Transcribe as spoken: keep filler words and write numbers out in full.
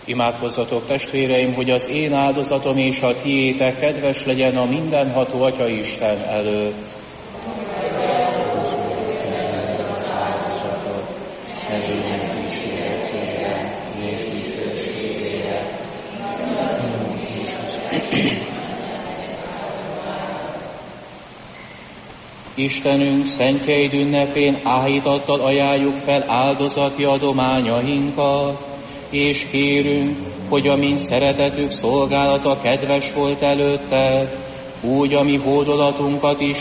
Imádkozzatok, testvéreim, hogy az én áldozatom és a tiétek kedves legyen a mindenható Atya Isten előtt. Nevének dicsőretére és dicsőségére. Istenünk, szentjeid ünnepén áhítattal ajánljuk fel áldozati adományainkat, és kérünk, hogy amint szeretetük szolgálata kedves volt előtted, úgy a mi hódolatunkat is